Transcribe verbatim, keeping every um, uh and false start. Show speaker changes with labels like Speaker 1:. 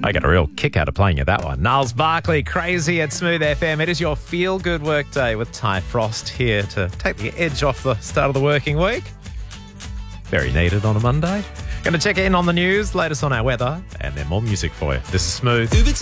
Speaker 1: I got a real kick out of playing you that one. Niles Barkley, Crazy at Smooth F M. It is your feel-good work day with Ty Frost here to take the edge off the start of the working week. Very needed on a Monday. Going to check in on the news, latest on our weather, and then more music for you. This is Smooth.